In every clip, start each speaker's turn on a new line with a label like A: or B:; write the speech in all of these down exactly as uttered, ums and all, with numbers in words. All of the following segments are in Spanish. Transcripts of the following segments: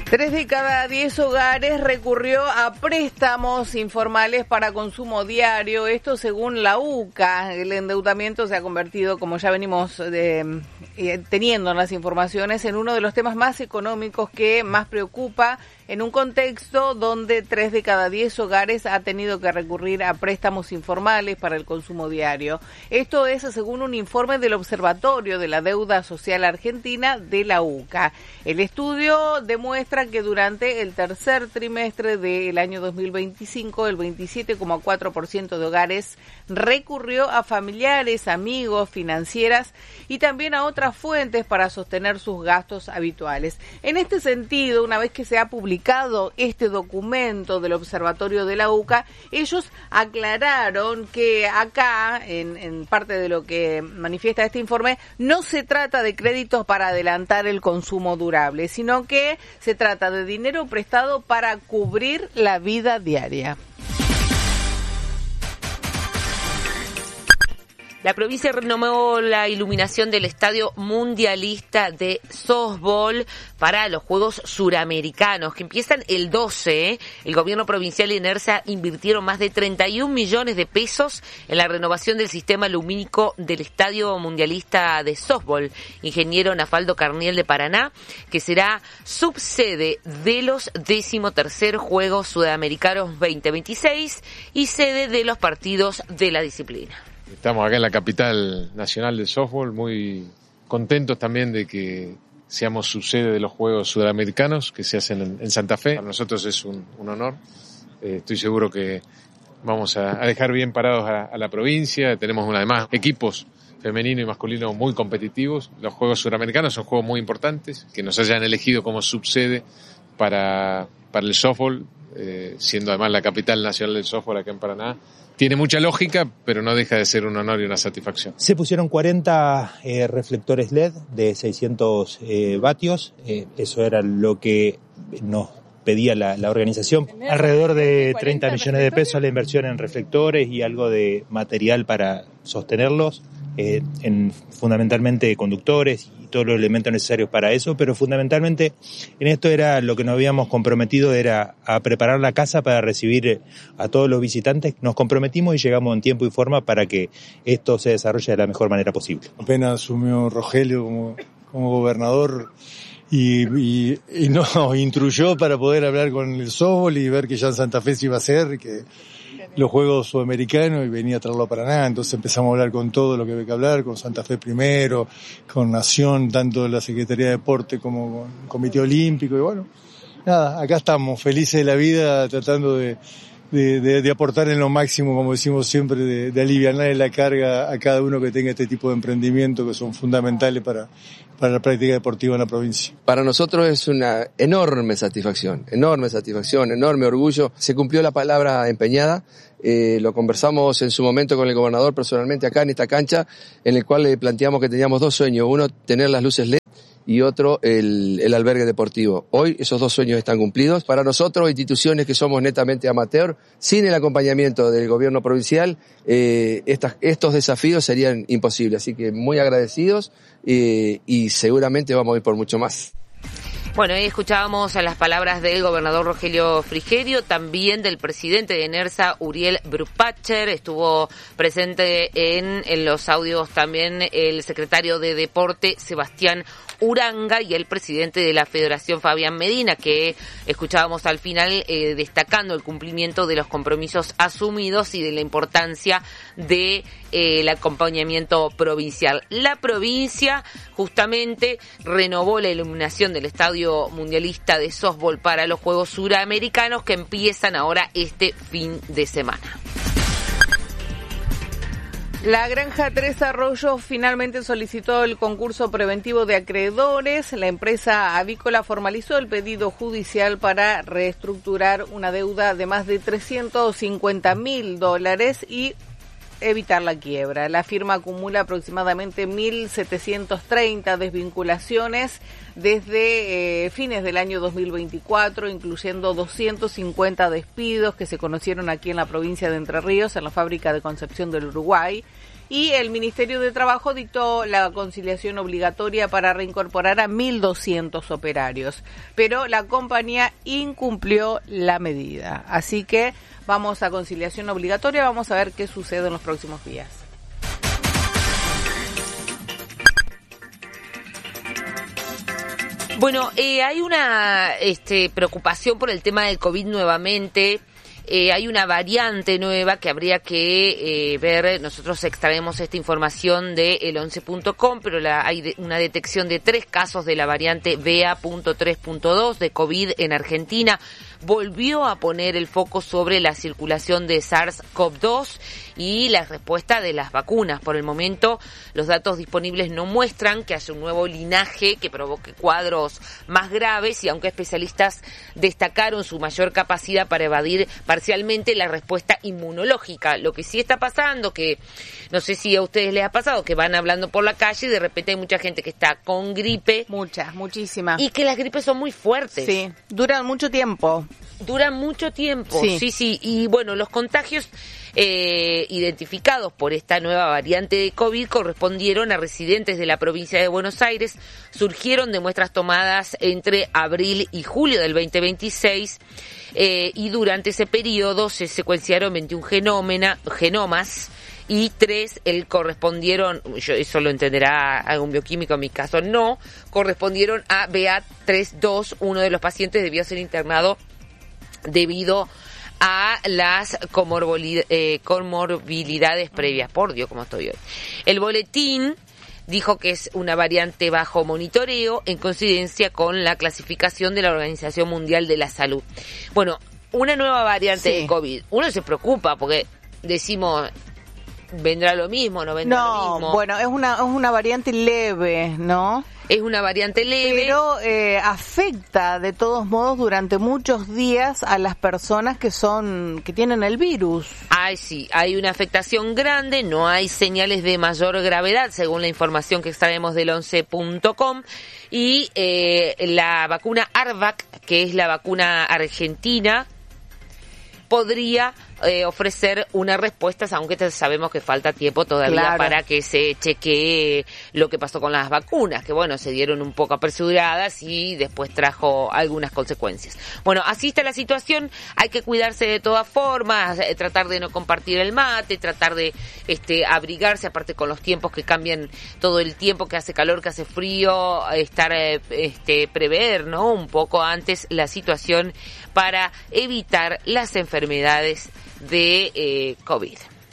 A: Tres de cada diez hogares recurrió a préstamos informales para consumo diario, esto según la U C A. El endeudamiento se ha convertido, como ya venimos de, eh, teniendo en las informaciones, en uno de los temas más económicos que más preocupa en un contexto donde tres de cada diez hogares ha tenido que recurrir a préstamos informales para el consumo diario. Esto es según un informe del Observatorio de la Deuda Social Argentina de la U C A. El estudio demuestra que durante el tercer trimestre del año dos mil veinticinco, el veintisiete coma cuatro por ciento de hogares recurrió a familiares, amigos, financieras y también a otras fuentes para sostener sus gastos habituales. En este sentido, una vez que se ha publicado este documento del Observatorio de la U C A, ellos aclararon que acá, en, en parte de lo que manifiesta este informe, no se trata de créditos para adelantar el consumo durable, sino que se trata de dinero prestado para cubrir la vida diaria.
B: La provincia renovó la iluminación del Estadio Mundialista de Softball para los Juegos Suramericanos, que empiezan el doce. ¿eh? El gobierno provincial y ENERSA invirtieron más de treinta y un millones de pesos en la renovación del sistema lumínico del Estadio Mundialista de Softball. Ingeniero Nafaldo Carniel de Paraná, que será subsede de los decimotercer Juegos Sudamericanos veinte veintiséis y sede de los partidos de la disciplina.
C: Estamos acá en la capital nacional del softball, muy contentos también de que seamos subsede de los Juegos Sudamericanos que se hacen en, en Santa Fe. Para nosotros es un, un honor. Eh, estoy seguro que vamos a, a dejar bien parados a, a la provincia. Tenemos una, además equipos femenino y masculino muy competitivos. Los Juegos Suramericanos son juegos muy importantes. Que nos hayan elegido como subsede para, para el softball, eh, siendo además la capital nacional del softball acá en Paraná. Tiene mucha lógica, pero no deja de ser un honor y una satisfacción.
D: Se pusieron cuarenta eh, reflectores L E D de seiscientos eh, vatios. Eh, eso era lo que nos pedía la, la organización. Alrededor de treinta millones de pesos la inversión en reflectores y algo de material para sostenerlos, eh, en fundamentalmente conductores y todos los elementos necesarios para eso, pero fundamentalmente en esto era lo que nos habíamos comprometido, era a preparar la casa para recibir a todos los visitantes. Nos comprometimos y llegamos en tiempo y forma para que esto se desarrolle de la mejor manera posible.
E: Apenas asumió Rogelio como, como gobernador y, y, y nos instruyó para poder hablar con el softball y ver que ya en Santa Fe se iba a hacer, que los Juegos Sudamericanos, y venía a traerlo para nada. Entonces empezamos a hablar con todo lo que había que hablar, con Santa Fe primero, con Nación, tanto la Secretaría de Deporte como con el Comité Olímpico, y bueno, nada, acá estamos, felices de la vida, tratando de, de, de, de aportar en lo máximo, como decimos siempre, de, de aliviarle la carga a cada uno que tenga este tipo de emprendimientos que son fundamentales para, para la práctica deportiva en la provincia.
F: Para nosotros es una enorme satisfacción, enorme satisfacción, enorme orgullo. Se cumplió la palabra empeñada. Eh, lo conversamos en su momento con el gobernador personalmente acá en esta cancha, en el cual le planteamos que teníamos dos sueños, uno tener las luces L E D y otro el, el albergue deportivo. Hoy esos dos sueños están cumplidos. Para nosotros, instituciones que somos netamente amateur, sin el acompañamiento del gobierno provincial, eh, estas, estos desafíos serían imposibles. Así que muy agradecidos eh, y seguramente vamos a ir por mucho más.
B: Bueno, ahí escuchábamos a las palabras del gobernador Rogelio Frigerio, también del presidente de ENERSA, Uriel Brupacher. Estuvo presente en, en los audios también el secretario de Deporte, Sebastián Uranga, y el presidente de la Federación, Fabián Medina, que escuchábamos al final eh, destacando el cumplimiento de los compromisos asumidos y de la importancia de eh, el acompañamiento provincial. La provincia justamente renovó la iluminación del Estadio Mundialista de Softball para los Juegos Suramericanos que empiezan ahora este fin de semana.
A: La Granja Tres Arroyos finalmente solicitó el concurso preventivo de acreedores. La empresa avícola formalizó el pedido judicial para reestructurar una deuda de más de trescientos cincuenta mil dólares y evitar la quiebra. La firma acumula aproximadamente mil setecientos treinta desvinculaciones desde eh, fines del año dos mil veinticuatro, incluyendo doscientos cincuenta despidos que se conocieron aquí en la provincia de Entre Ríos, en la fábrica de Concepción del Uruguay. y el Ministerio de Trabajo dictó la conciliación obligatoria para reincorporar a mil doscientos operarios, pero la compañía incumplió la medida. Así que vamos a conciliación obligatoria, vamos a ver qué sucede en los próximos días.
B: Bueno, eh, hay una este, preocupación por el tema del COVID nuevamente. Eh, hay una variante nueva que habría que eh, ver. Nosotros extraemos esta información de el once punto com, pero la, hay de, una detección de tres casos de la variante B A punto tres punto dos de COVID en Argentina. Volvió a poner el foco sobre la circulación de SARS-CoV dos y la respuesta de las vacunas. Por el momento, los datos disponibles no muestran que haya un nuevo linaje que provoque cuadros más graves, y aunque especialistas destacaron su mayor capacidad para evadir parcialmente la respuesta inmunológica. Lo que sí está pasando, que no sé si a ustedes les ha pasado, que van hablando por la calle y de repente hay mucha gente que está con gripe.
A: Muchas, muchísimas.
B: Y que las gripes son muy fuertes.
A: Sí, duran mucho tiempo.
B: Duran mucho tiempo,
A: sí,
B: sí, sí. Y bueno, los contagios eh, identificados por esta nueva variante de COVID correspondieron a residentes de la provincia de Buenos Aires. Surgieron de muestras tomadas entre abril y julio del veinte veintiséis eh, y durante ese periodo se secuenciaron veintiún genómena, genomas y tres el correspondieron, yo, eso lo entenderá algún bioquímico, en mi caso no, correspondieron a B A tres punto dos. Uno de los pacientes debió ser internado debido a las comorbilidades, eh, comorbilidades previas. Por Dios, cómo estoy hoy. El boletín dijo que es una variante bajo monitoreo en coincidencia con la clasificación de la Organización Mundial de la Salud. Bueno, una nueva variante sí. de COVID. Uno se preocupa porque decimos, ¿vendrá lo mismo? ¿No vendrá
A: no,
B: lo mismo?
A: Bueno, es una, es una variante leve, ¿no?
B: Es una variante leve.
A: Pero eh, afecta de todos modos durante muchos días a las personas que son que tienen el virus.
B: Ay, sí, hay una afectación grande, no hay señales de mayor gravedad, según la información que extraemos del once punto com. Y eh, la vacuna Arvac, que es la vacuna argentina, podría eh, ofrecer una respuesta, aunque sabemos que falta tiempo todavía claro. para que se chequee lo que pasó con las vacunas, que bueno, se dieron un poco apresuradas y después trajo algunas consecuencias. Bueno, así está la situación, hay que cuidarse de todas formas, eh, tratar de no compartir el mate, tratar de este abrigarse, aparte con los tiempos que cambian todo el tiempo, que hace calor, que hace frío, estar eh, este prever, ¿no? Un poco antes la situación para evitar las enfermedades de eh, COVID.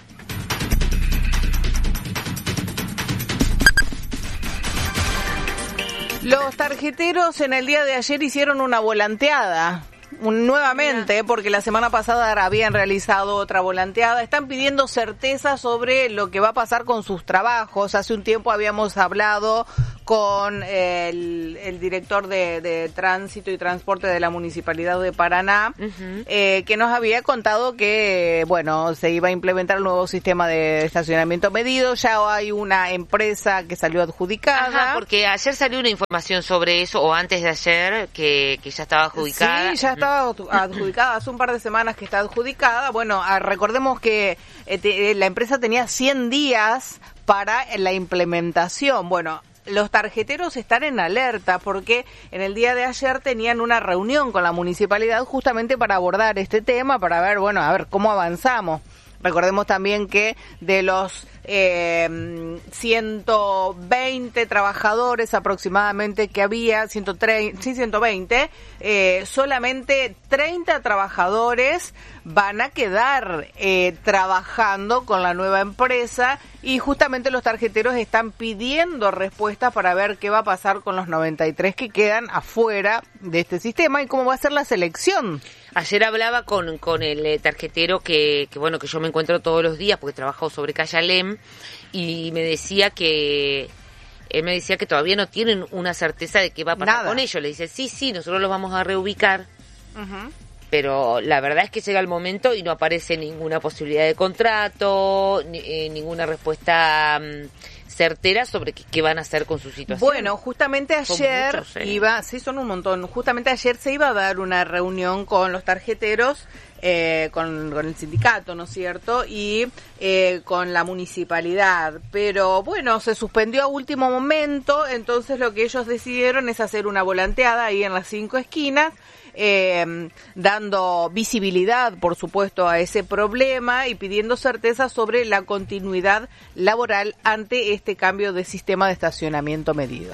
A: Los tarjeteros en el día de ayer hicieron una volanteada. Nuevamente, porque la semana pasada habían realizado otra volanteada. Están pidiendo certeza sobre lo que va a pasar con sus trabajos. Hace un tiempo habíamos hablado con el, el director de, de Tránsito y Transporte de la Municipalidad de Paraná, uh-huh. eh, que nos había contado que, bueno, se iba a implementar el nuevo sistema de estacionamiento medido. Ya hay una empresa que salió adjudicada.
B: Ajá, porque ayer salió una información sobre eso, o antes de ayer, que, que ya estaba adjudicada.
A: Sí, ya estaba adjudicada, hace un par de semanas que está adjudicada. Bueno, recordemos que eh, te, la empresa tenía cien días para la implementación. Bueno, los tarjeteros están en alerta porque en el día de ayer tenían una reunión con la municipalidad justamente para abordar este tema, para ver, bueno, a ver cómo avanzamos. Recordemos también que de los eh, ciento veinte trabajadores aproximadamente que había, ciento treinta, sí, ciento veinte, eh, solamente treinta trabajadores van a quedar eh, trabajando con la nueva empresa, y justamente los tarjeteros están pidiendo respuestas para ver qué va a pasar con los noventa y tres que quedan afuera de este sistema y cómo va a ser la selección.
B: Ayer hablaba con con el eh, tarjetero que, que, bueno, que yo me encuentro todos los días porque trabajo sobre calle Alem, y me decía que... Él me decía que todavía no tienen una certeza de qué va a pasar Nada. con ellos. Le dice, sí, sí, nosotros los vamos a reubicar. Uh-huh. Pero la verdad es que llega el momento y no aparece ninguna posibilidad de contrato, ni, eh, ninguna respuesta um, certera sobre qué, qué van a hacer con su situación.
A: Bueno, justamente ayer muchos, ¿eh? iba, sí, son un montón. Justamente ayer se iba a dar una reunión con los tarjeteros eh, con, con el sindicato, ¿no es cierto? Y eh, con la municipalidad. Pero bueno, se suspendió a último momento, entonces lo que ellos decidieron es hacer una volanteada ahí en las cinco esquinas, Eh, dando visibilidad, por supuesto, a ese problema y pidiendo certeza sobre la continuidad laboral ante este cambio de sistema de estacionamiento medido.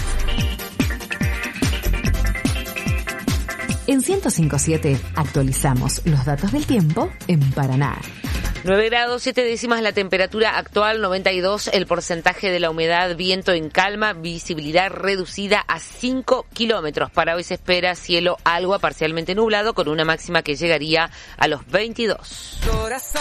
G: En ciento cinco punto siete actualizamos los datos del tiempo en Paraná.
B: nueve grados, siete décimas la temperatura actual, noventa y dos el porcentaje de la humedad, viento en calma, visibilidad reducida a cinco kilómetros. Para hoy se espera cielo algo a parcialmente nublado con una máxima que llegaría a los veintidós.